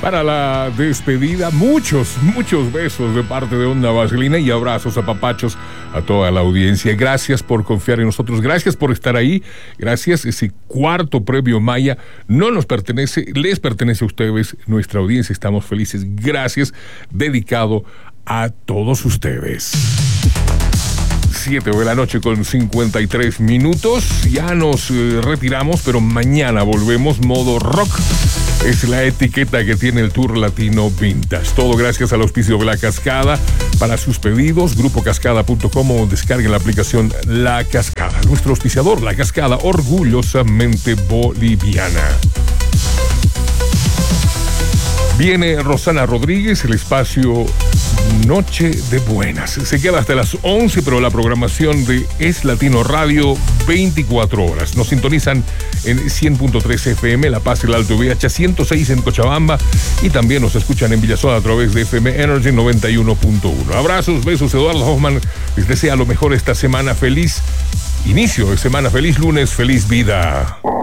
Para la despedida, muchos besos de parte de Onda Vaselina y abrazos, apapachos a toda la audiencia. Gracias por confiar en nosotros, gracias por estar ahí, gracias. Ese cuarto premio Maya no nos pertenece, les pertenece a ustedes, nuestra audiencia, estamos felices. Gracias, dedicado a todos ustedes. 7 de la noche con 53 minutos. Ya nos retiramos, pero mañana volvemos. Modo rock es la etiqueta que tiene el Tour Latino Vintage. Todo gracias al auspicio de La Cascada. Para sus pedidos, grupocascada.com o descarguen la aplicación La Cascada. Nuestro auspiciador, La Cascada, orgullosamente boliviana. Viene Rosana Rodríguez, el espacio Noche de Buenas. Se queda hasta las 11, pero la programación de Es Latino Radio, 24 horas. Nos sintonizan en 100.3 FM, La Paz, el Alto VH, 106 en Cochabamba, y también nos escuchan en Villasoda a través de FM Energy 91.1. Abrazos, besos. Eduardo Hoffman les desea lo mejor esta semana. Feliz inicio de semana, feliz lunes, feliz vida.